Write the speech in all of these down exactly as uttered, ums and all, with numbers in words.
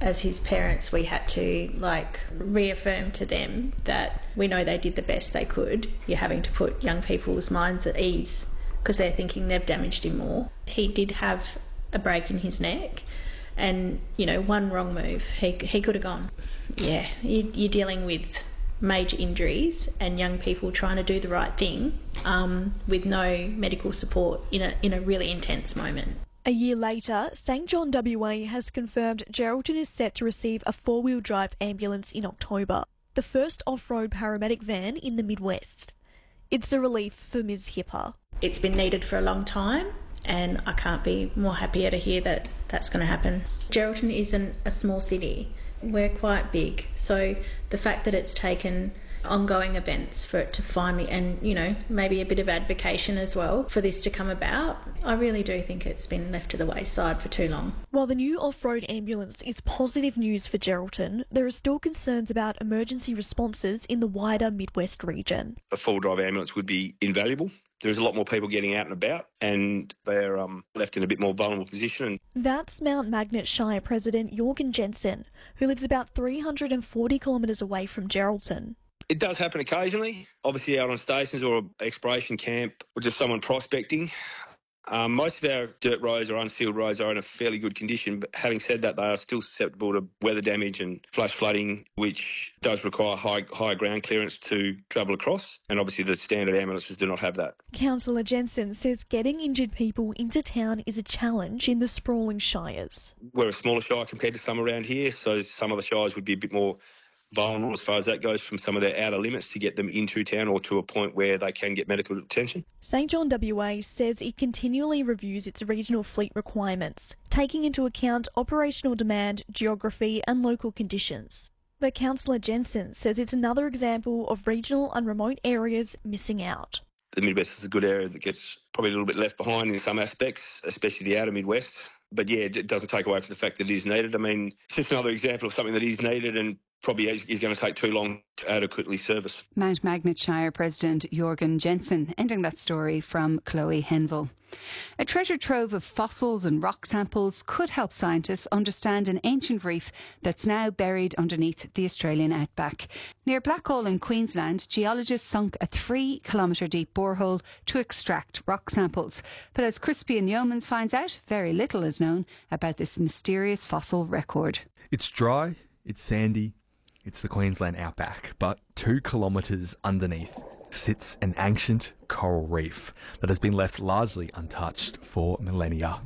as his parents, we had to like reaffirm to them that we know they did the best they could. You're having to put young people's minds at ease because they're thinking they've damaged him more. He did have a break in his neck, and, you know, one wrong move, he, he could have gone. Yeah, you, you're dealing with major injuries and young people trying to do the right thing um, with no medical support in a in a really intense moment. A year later, St John W A has confirmed Geraldton is set to receive a four-wheel drive ambulance in October, the first off-road paramedic van in the Midwest. It's a relief for Miz Hipper. It's been needed for a long time, and I can't be more happier to hear that that's going to happen. Geraldton isn't a small city. We're quite big, so the fact that it's taken ongoing events for it to finally, and, you know, maybe a bit of advocation as well for this to come about, I really do think it's been left to the wayside for too long. While the new off-road ambulance is positive news for Geraldton, there are still concerns about emergency responses in the wider Midwest region. A full drive ambulance would be invaluable. There's a lot more people getting out and about, and they're um, left in a bit more vulnerable position. That's Mount Magnet Shire President Jorgen Jensen, who lives about three hundred forty kilometres away from Geraldton. It does happen occasionally, obviously out on stations or an exploration camp or just someone prospecting. Um, most of our dirt roads or unsealed roads are in a fairly good condition, but having said that, they are still susceptible to weather damage and flash flooding, which does require high, high ground clearance to travel across, and obviously the standard ambulances do not have that. Councillor Jensen says getting injured people into town is a challenge in the sprawling shires. We're a smaller shire compared to some around here, so some of the shires would be a bit more vulnerable as far as that goes from some of their outer limits to get them into town or to a point where they can get medical attention. St John W A says it continually reviews its regional fleet requirements, taking into account operational demand, geography and local conditions. But Councillor Jensen says it's another example of regional and remote areas missing out. The Midwest is a good area that gets probably a little bit left behind in some aspects, especially the outer Midwest. But yeah, it doesn't take away from the fact that it is needed. I mean, it's just another example of something that is needed and probably is, is going to take too long to adequately service. Mount Magnet Shire President Jorgen Jensen, ending that story from Chloe Henville. A treasure trove of fossils and rock samples could help scientists understand an ancient reef that's now buried underneath the Australian outback. Near Blackhall in Queensland, geologists sunk a three kilometre deep borehole to extract rock samples. But as Crispian Yeomans finds out, very little is known about this mysterious fossil record. It's dry, it's sandy, it's the Queensland outback, but two kilometres underneath sits an ancient coral reef that has been left largely untouched for millennia.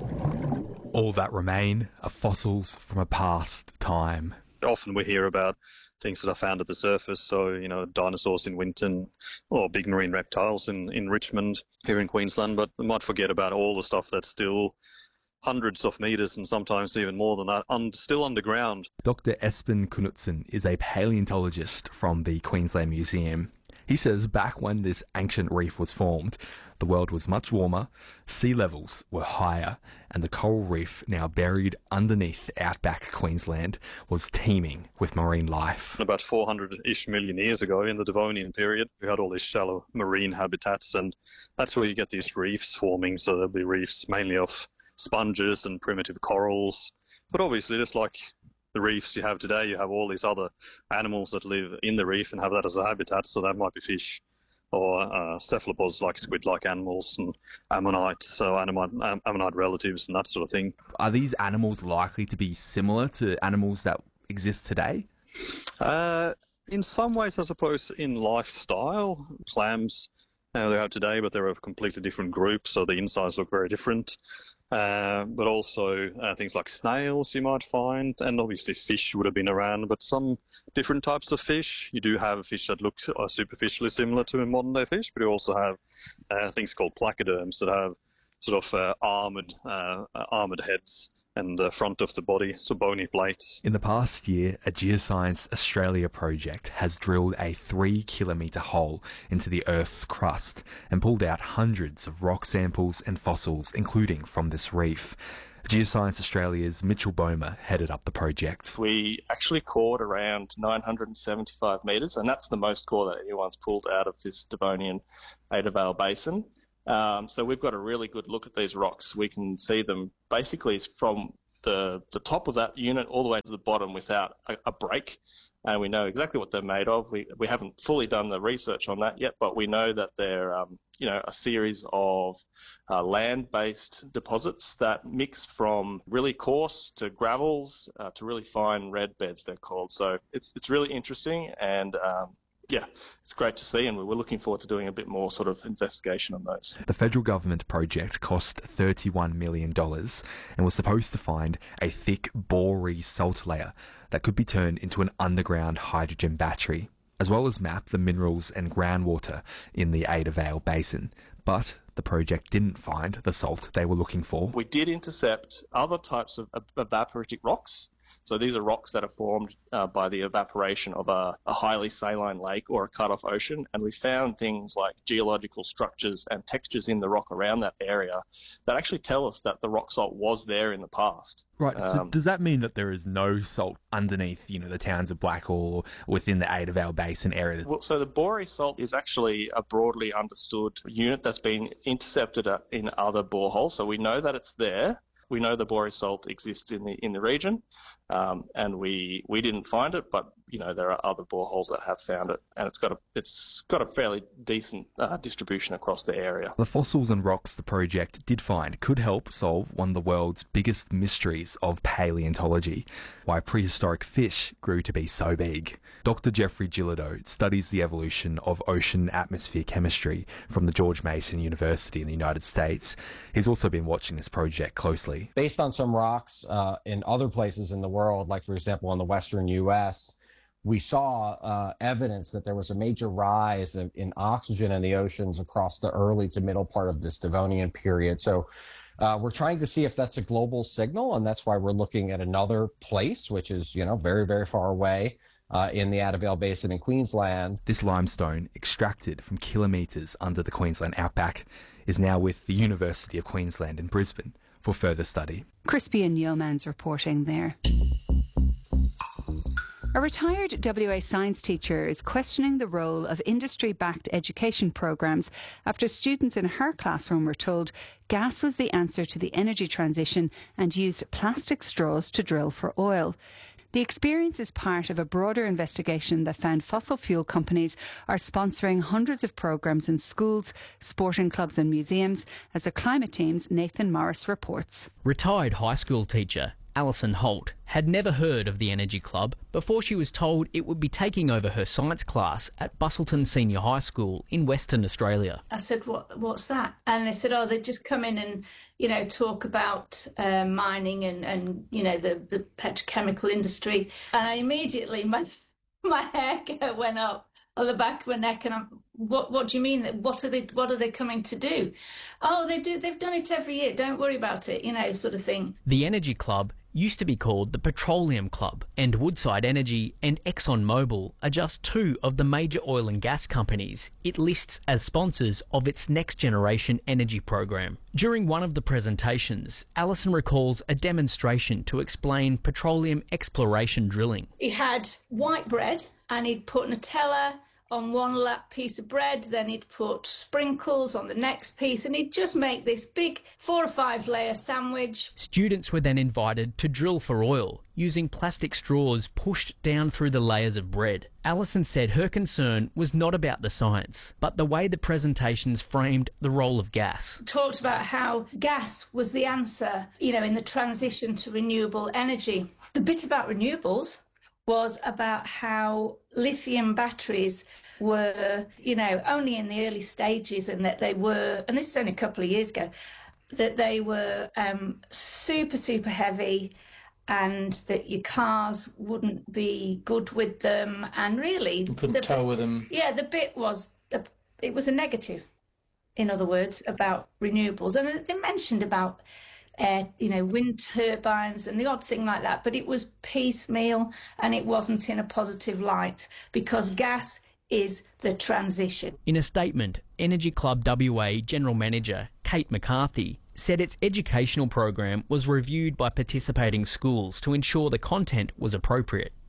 All that remain are fossils from a past time. Often we hear about things that are found at the surface, so, you know, dinosaurs in Winton or big marine reptiles in, in Richmond here in Queensland, but we might forget about all the stuff that's still hundreds of metres and sometimes even more than that, un- still underground. Doctor Espen Knutsen is a paleontologist from the Queensland Museum. He says back when this ancient reef was formed, the world was much warmer, sea levels were higher, and the coral reef, now buried underneath outback Queensland, was teeming with marine life. About four hundred-ish million years ago, in the Devonian period, we had all these shallow marine habitats, and that's where you get these reefs forming. So there'll be reefs mainly of sponges and primitive corals. But obviously, just like the reefs you have today, you have all these other animals that live in the reef and have that as a habitat. So that might be fish or uh, cephalopods like squid-like animals and ammonites, so ammonite, ammonite relatives and that sort of thing. Are these animals likely to be similar to animals that exist today? Uh, in some ways, I suppose, in lifestyle. Clams, you know, they have today, but they're a completely different group, so the insides look very different. Uh, but also uh, things like snails you might find, and obviously fish would have been around, but some different types of fish. You do have fish that look uh, superficially similar to a modern-day fish, but you also have uh, things called placoderms that have sort of uh, armoured uh, armoured heads and uh, front of the body, so bony plates. In the past year, a Geoscience Australia project has drilled a three kilometre hole into the Earth's crust and pulled out hundreds of rock samples and fossils, including from this reef. Geoscience Australia's Mitchell Bomer headed up the project. We actually cored around nine hundred seventy-five metres, and that's the most core that anyone's pulled out of this Devonian Ada Vale Basin. Um, so we've got a really good look at these rocks. We can see them basically from the, the top of that unit all the way to the bottom without a, a break. And we know exactly what they're made of. We we haven't fully done the research on that yet, but we know that they're um, you know a series of uh, land-based deposits that mix from really coarse to gravels uh, to really fine red beds, they're called. So it's it's really interesting, and um, yeah, it's great to see, and we're looking forward to doing a bit more sort of investigation on those. The federal government project cost thirty-one million dollars and was supposed to find a thick boree salt layer that could be turned into an underground hydrogen battery, as well as map the minerals and groundwater in the Ada Vale Basin. But the project didn't find the salt they were looking for. We did intercept other types of evaporitic rocks. So these are rocks that are formed uh, by the evaporation of a, a highly saline lake or a cut-off ocean, and we found things like geological structures and textures in the rock around that area that actually tell us that the rock salt was there in the past. Right, so Um, does that mean that there is no salt underneath, you know, the towns of Blackall or within the Ada Vale Basin area? Well, so the boree salt is actually a broadly understood unit that's been intercepted at- in other boreholes, so we know that it's there. We know the boree salt exists in the in the region, um, and we we didn't find it, but you know there are other boreholes that have found it, and it's got a it's got a fairly decent uh, distribution across the area. The fossils and rocks the project did find could help solve one of the world's biggest mysteries of paleontology, why prehistoric fish grew to be so big. Doctor Jeffrey Gillido studies the evolution of ocean atmosphere chemistry from the George Mason University in the United States. He's also been watching this project closely. Based on some rocks uh, in other places in the world, like for example in the western U S, we saw uh, evidence that there was a major rise of, in oxygen in the oceans across the early to middle part of this Devonian period. So uh, we're trying to see if that's a global signal, and that's why we're looking at another place, which is, you know, very, very far away uh, in the Ada Vale Basin in Queensland. This limestone, extracted from kilometres under the Queensland outback, is now with the University of Queensland in Brisbane for further study. Crispian Yeomans reporting there. A retired W A science teacher is questioning the role of industry-backed education programmes after students in her classroom were told gas was the answer to the energy transition and used plastic straws to drill for oil. The experience is part of a broader investigation that found fossil fuel companies are sponsoring hundreds of programmes in schools, sporting clubs and museums, as the Climate Team's Nathan Morris reports. Retired high school teacher Alison Holt had never heard of the Energy Club before she was told it would be taking over her science class at Busselton Senior High School in Western Australia. I said, "What? What's that?" And they said, "Oh, they just come in and, you know, talk about uh, mining and, and, you know, the, the petrochemical industry." And I immediately, my, my hair went up on the back of my neck, and I'm, what what do you mean? What are they What are they coming to do? Oh, they do. They've done it every year. Don't worry about it, you know, sort of thing. The Energy Club used to be called the Petroleum Club, and Woodside Energy and ExxonMobil are just two of the major oil and gas companies it lists as sponsors of its next generation energy program. During one of the presentations, Alison recalls a demonstration to explain petroleum exploration drilling. He had white bread and he'd put Nutella on one lap piece of bread, then he'd put sprinkles on the next piece, and he'd just make this big four or five layer sandwich. Students were then invited to drill for oil using plastic straws pushed down through the layers of bread. Alison said her concern was not about the science, but the way the presentations framed the role of gas. Talked about how gas was the answer, you know, in the transition to renewable energy. The bit about renewables was about how lithium batteries were, you know, only in the early stages, and that they were, and this is only a couple of years ago, that they were um, super, super heavy, and that your cars wouldn't be good with them, and really... You couldn't the, tow with them. Yeah, the bit was, the, it was a negative, in other words, about renewables. And they mentioned about... Uh, you know, wind turbines and the odd thing like that, but it was piecemeal and it wasn't in a positive light, because gas is the transition. In a statement, Energy Club W A General Manager Kate McCarthy said its educational program was reviewed by participating schools to ensure the content was appropriate.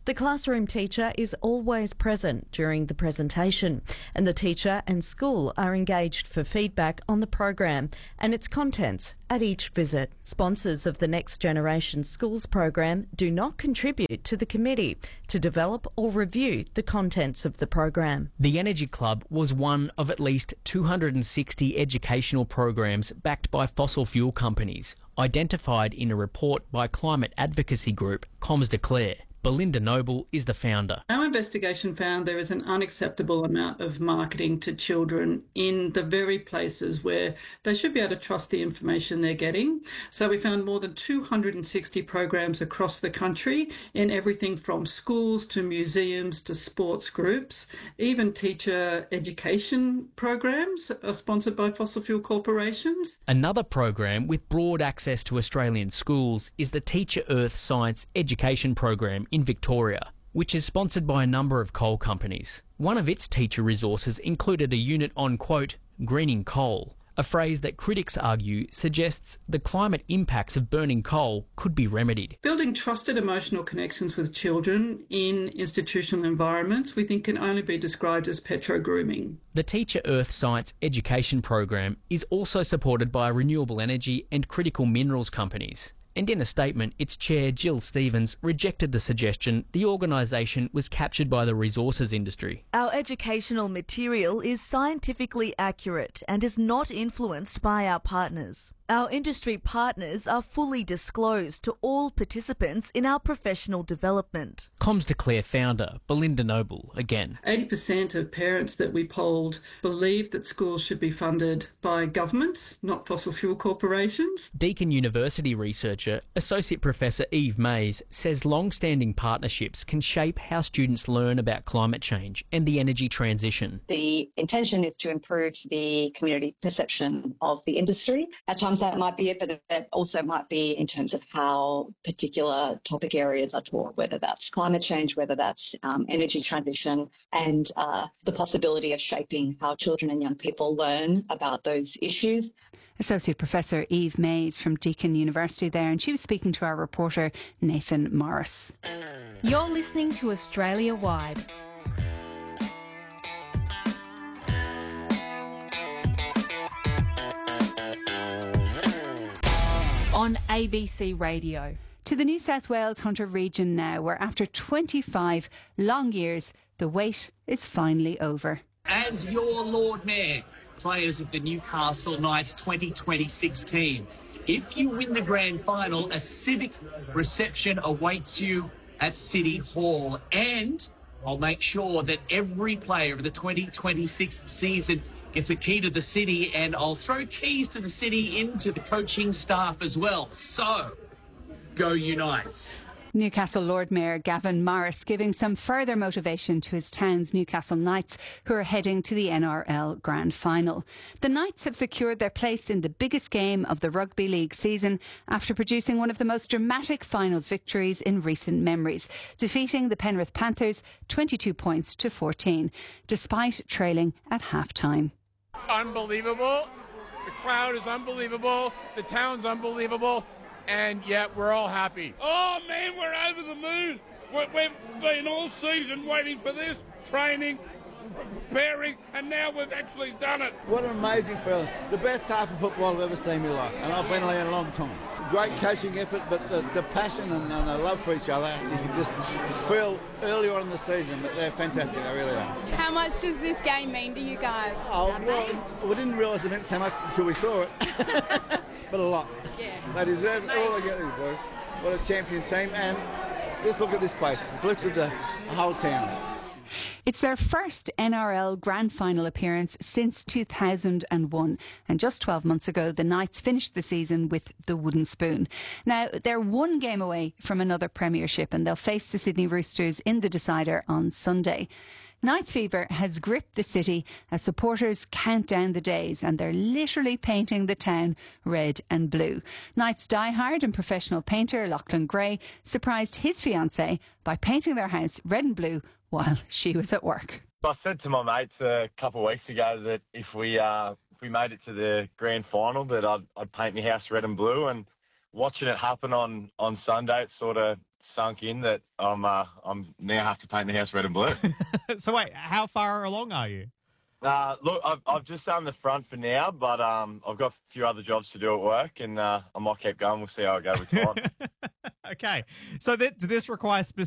The classroom teacher is always present during the presentation, and the teacher and school are engaged for feedback on the program and its contents at each visit. Sponsors of the Next Generation Schools program do not contribute to the committee to develop or review the contents of the program. The Energy Club was one of at least two hundred sixty educational programs backed by fossil fuel companies, identified in a report by climate advocacy group Comms Declare. Belinda Noble is the founder. Our investigation found there is an unacceptable amount of marketing to children in the very places where they should be able to trust the information they're getting. So we found more than two hundred sixty programs across the country in everything from schools to museums to sports groups. Even teacher education programs are sponsored by fossil fuel corporations. Another program with broad access to Australian schools is the Teacher Earth Science Education Program in Victoria, which is sponsored by a number of coal companies. One of its teacher resources included a unit on, quote, greening coal, a phrase that critics argue suggests the climate impacts of burning coal could be remedied. Building trusted emotional connections with children in institutional environments we think can only be described as petro-grooming. The Teacher Earth Science Education Program is also supported by renewable energy and critical minerals companies. And in a statement, its chair, Jill Stevens, rejected the suggestion the organisation was captured by the resources industry. Our educational material is scientifically accurate and is not influenced by our partners. Our industry partners are fully disclosed to all participants in our professional development. Comms Declare founder Belinda Noble again. eighty percent of parents that we polled believe that schools should be funded by government, not fossil fuel corporations. Deakin University researcher, Associate Professor Eve Mays, says long-standing partnerships can shape how students learn about climate change and the energy transition. The intention is to improve the community perception of the industry. At times that might be it, but that also might be in terms of how particular topic areas are taught, whether that's climate change, whether that's um, energy transition, and uh, the possibility of shaping how children and young people learn about those issues. Associate Professor Eve Mays from Deakin University there, and she was speaking to our reporter Nathan Morris. You're listening to Australia Wide. On A B C Radio. To the New South Wales Hunter region now, where after twenty-five long years, the wait is finally over. As your Lord Mayor, players of the Newcastle Knights twenty twenty-six team, if you win the grand final, a civic reception awaits you at City Hall, and I'll make sure that every player of the twenty twenty-six season gets a key to the city, and I'll throw keys to the city into the coaching staff as well. So, go Unites. Newcastle Lord Mayor Gavin Morris giving some further motivation to his town's Newcastle Knights, who are heading to the N R L Grand Final. The Knights have secured their place in the biggest game of the Rugby League season after producing one of the most dramatic finals victories in recent memories, defeating the Penrith Panthers twenty-two points to fourteen, despite trailing at half-time. Unbelievable. The crowd is unbelievable. The town's unbelievable. And yet we're all happy. Oh, man, we're over the moon. We're, we've been all season waiting for this, training, preparing, and now we've actually done it. What an amazing feeling. The best half of football I've ever seen in my life, and I've been there a long time. Great coaching effort, but the, the passion and, and the love for each other, you can just feel earlier on in the season, but they're fantastic, they really are. How much does this game mean to you guys? Oh, well, we didn't realise it meant so much until we saw it, but a lot. Yeah. They deserve it, all they get, these boys. What a champion team, and just look at this place. It's lifted the whole town. It's their first N R L Grand Final appearance since two thousand one, and just twelve months ago the Knights finished the season with the wooden spoon. Now they're one game away from another premiership, and they'll face the Sydney Roosters in the decider on Sunday. Knights fever has gripped the city as supporters count down the days, and they're literally painting the town red and blue. Knights diehard and professional painter Lachlan Gray surprised his fiancée by painting their house red and blue while she was at work. I said to my mates a couple of weeks ago that if we uh, if we made it to the grand final, that I'd, I'd paint my house red and blue, and watching it happen on, on Sunday, it sort of sunk in that I'm uh, I'm now have to paint the house red and blue. So wait, how far along are you? Uh, look, I've, I've just done the front for now, but um, I've got a few other jobs to do at work, and uh, I might keep going. We'll see how I go with time. Okay. So that, does this require specific